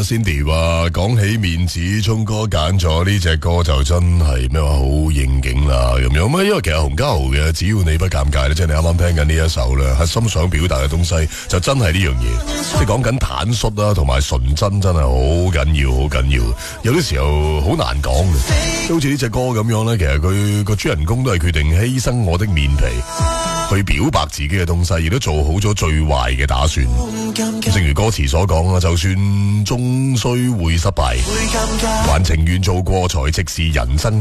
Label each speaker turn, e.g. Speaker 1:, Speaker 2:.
Speaker 1: Cindy 話講起面子，聰哥揀咗呢隻歌就真係咩話好應景啦咁樣。因為其實洪嘉豪嘅只要你不尷尬咧，即係你啱啱聽緊呢一首咧，核心想表達嘅東西就真係呢樣嘢，即係講緊坦率啦，同埋純真真係好緊要，好緊要。有啲時候好難講嘅，好似呢隻歌咁樣咧，其實佢個主人公都係決定犧牲我的面皮去表白自己嘅東西，亦都做好咗最壞嘅打算。正如歌詞所講啊，就算終須會失敗，還情願做過才直視人生。